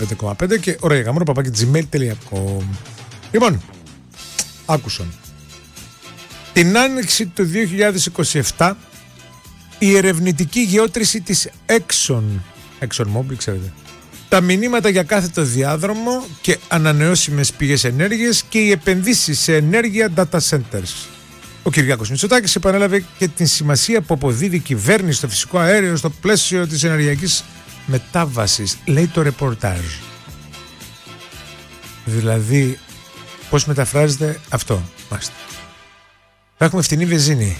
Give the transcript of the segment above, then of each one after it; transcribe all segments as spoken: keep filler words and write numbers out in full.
πέντε κόμμα πέντε και ωραία γαμώνα παπάκι τζιμέιλ τελεία κομ. Λοιπόν, άκουσαν. Την άνοιξη του δύο χιλιάδες είκοσι επτά η ερευνητική γεώτρηση της Exxon, ExxonMobil, ξέρετε, τα μηνύματα για κάθετο διάδρομο και ανανεώσιμες πηγές ενέργειας και οι επενδύσεις σε ενέργεια data centers. Ο Κυριάκος Μητσοτάκης επανέλαβε και την σημασία που αποδίδει η κυβέρνηση στο φυσικό αέριο στο πλαίσιο της ενεργειακής μετάβασης, λέει το ρεπορτάζ. Δηλαδή, πώς μεταφράζεται αυτό? Μάλιστα. Θα έχουμε φτηνή βενζίνη.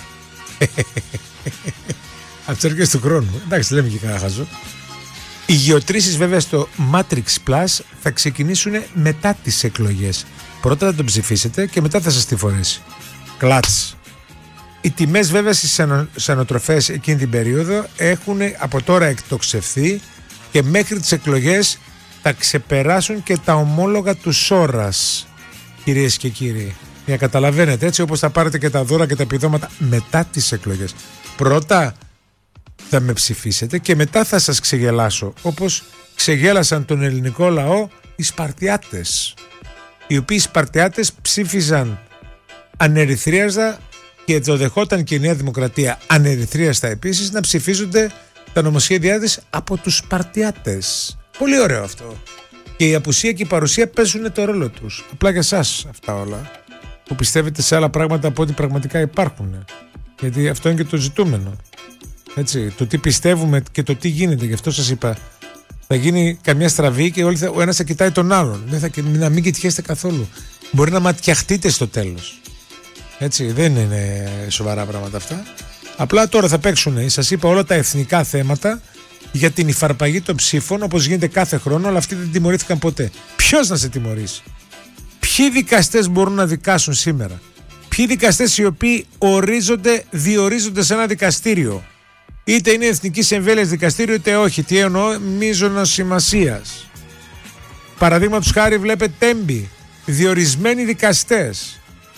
Από τις αρχές του χρόνου. Εντάξει, λέμε και κανένα χαζό. Οι γεωτρήσεις βέβαια στο Matrix Plus θα ξεκινήσουν μετά τις εκλογές. Πρώτα θα τον ψηφίσετε και μετά θα σας τη φορέσει. Κλάτς. Οι τιμές βέβαια στις ανατροφές εκείνη την περίοδο έχουν από τώρα εκτοξευθεί και μέχρι τις εκλογές θα ξεπεράσουν και τα ομόλογα του Σόρας, κυρίες και κύριοι. Για καταλαβαίνετε, έτσι όπως θα πάρετε και τα δώρα και τα επιδόματα μετά τις εκλογές. Πρώτα θα με ψηφίσετε και μετά θα σας ξεγελάσω, όπως ξεγέλασαν τον ελληνικό λαό οι Σπαρτιάτες, οι οποίοι οι Σπαρτιάτες ψήφιζαν ανερυθρίαστα και το δεχόταν και η Νέα Δημοκρατία ανερυθρίαστα επίσης να ψηφίζονται τα νομοσχέδιά της από τους Σπαρτιάτες. Πολύ ωραίο αυτό. Και η απουσία και η παρουσία παίζουν το ρόλο τους. Απλά για εσάς αυτά όλα που πιστεύετε σε άλλα πράγματα από ό,τι πραγματικά υπάρχουν. Γιατί αυτό είναι και το ζητούμενο. Έτσι, το τι πιστεύουμε και το τι γίνεται. Γι' αυτό σας είπα, θα γίνει καμιά στραβή και όλοι θα, ο ένας θα κοιτάει τον άλλον. Δεν θα, να μην κοιτιέστε καθόλου. Μπορεί να ματιαχτείτε στο τέλος. Έτσι, δεν είναι σοβαρά πράγματα αυτά. Απλά τώρα θα παίξουν, σας είπα, όλα τα εθνικά θέματα για την υφαρπαγή των ψήφων, όπως γίνεται κάθε χρόνο, αλλά αυτοί δεν τιμωρήθηκαν ποτέ. Ποιος να σε τιμωρήσει? Ποιοι δικαστές μπορούν να δικάσουν σήμερα? Ποιοι δικαστές οι οποίοι ορίζονται, διορίζονται σε ένα δικαστήριο? Είτε είναι εθνικής εμβέλειας δικαστήριο, είτε όχι. Τι εννοώ? Μείζωνος σημασίας. Παραδείγματος χάρη, βλέπετε Τέμπη, διορισμένοι δικαστές.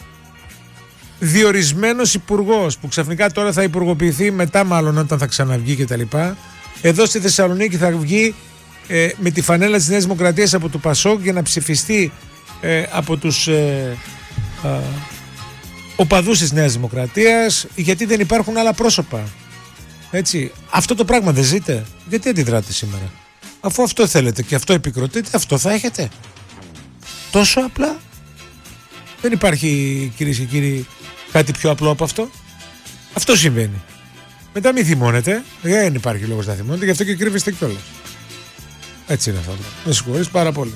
Διορισμένος υπουργός που ξαφνικά τώρα θα υπουργοποιηθεί μετά, μάλλον όταν θα ξαναβγεί κτλ. Εδώ στη Θεσσαλονίκη θα βγει ε, με τη φανέλα της Νέας Δημοκρατίας από το Πασόκ για να ψηφιστεί ε, από τους ε, ε, οπαδούς της Νέας Δημοκρατίας, γιατί δεν υπάρχουν άλλα πρόσωπα. Έτσι. Αυτό το πράγμα δεν ζείτε? Γιατί αντιδράτε σήμερα? Αφού αυτό θέλετε και αυτό επικροτείτε, αυτό θα έχετε. Τόσο απλά. Δεν υπάρχει, κυρίες και κύριοι, κάτι πιο απλό από αυτό. Αυτό συμβαίνει. Μετά μην θυμώνετε. Δεν υπάρχει λόγος να θυμώνετε, γι' αυτό και κρύβεστε κιόλας. Έτσι είναι αυτό. Με συγχωρείς πάρα πολύ.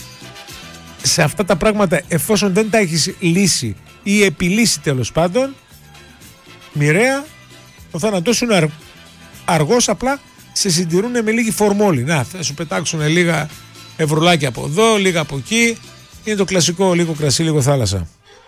Σε αυτά τα πράγματα, εφόσον δεν τα έχεις λύσει ή επιλύσει τέλος πάντων, μοιραία, το θάνατό σου είναι αρ... αργός, απλά σε συντηρούν με λίγη φορμόλη. Να, θα σου πετάξουν λίγα ευρωλάκια από εδώ, λίγα από εκεί. Είναι το κλασικό, λίγο κρασί, λίγο θάλασσα.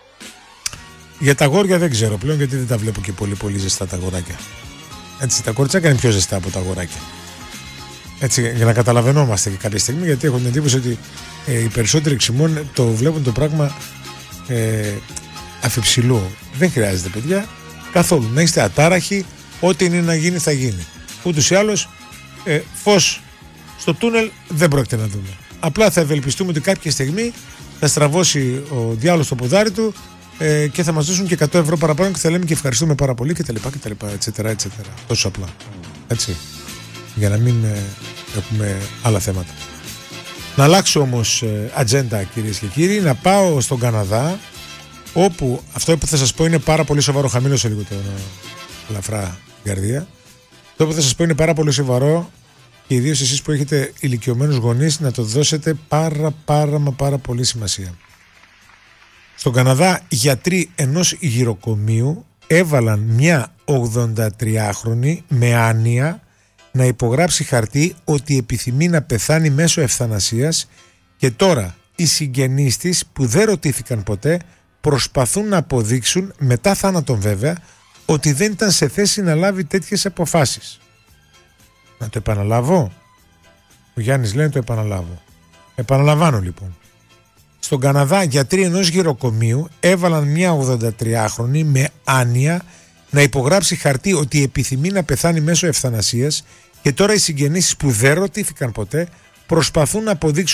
Για τα αγόρια δεν ξέρω πλέον, γιατί δεν τα βλέπω και πολύ πολύ ζεστά τα αγοράκια. Έτσι, τα κοριτσάκια είναι πιο ζεστά από τα αγοράκια. Έτσι, για να καταλαβαίνόμαστε και κάποια στιγμή, γιατί έχω την εντύπωση ότι ε, οι περισσότεροι εξημών το βλέπουν το πράγμα ε, αφιψηλού. Δεν χρειάζεται, παιδιά, καθόλου. Να είστε ατάραχοι, ό,τι είναι να γίνει θα γίνει. Ούτως ή άλλως, ε, φως στο τούνελ δεν πρόκειται να δούμε. Απλά θα ευελπιστούμε ότι κάποια στιγμή θα στραβώσει ο διάολος το ποδάρι του ε, και θα μας δώσουν και εκατό ευρώ παραπάνω και θα λέμε και ευχαριστούμε πάρα πολύ κτλ. Etc. Τόσο απλά. Έτσι. Για να μην ε, έχουμε άλλα θέματα. Να αλλάξω όμως ε, ατζέντα, κυρίες και κύριοι, να πάω στον Καναδά, όπου αυτό που θα σας πω είναι πάρα πολύ σοβαρό. Χαμήλωσε λίγο το ελαφρά καρδία. Αυτό που θα σας πω είναι πάρα πολύ σοβαρό. Και ιδίως εσείς που έχετε ηλικιωμένους γονείς, να το δώσετε πάρα πάρα μα πάρα πολύ σημασία. Στον Καναδά, γιατροί ενός γυροκομείου έβαλαν μια ογδοντατριάχρονη με άνοια να υπογράψει χαρτί ότι επιθυμεί να πεθάνει μέσω ευθανασίας, και τώρα οι συγγενείς της, που δεν ρωτήθηκαν ποτέ, προσπαθούν να αποδείξουν, μετά θάνατον βέβαια, ότι δεν ήταν σε θέση να λάβει τέτοιες αποφάσεις. Να το επαναλάβω? Ο Γιάννης λέει να το επαναλάβω. Επαναλαμβάνω λοιπόν. Στον Καναδά, γιατροί ενός γυροκομείου έβαλαν μια ογδοντατριάχρονη με άνοια να υπογράψει χαρτί ότι επιθυμεί να πεθάνει μέσω ευθανασίας, και τώρα οι συγγενείς που δεν ρωτήθηκαν ποτέ προσπαθούν να αποδείξουν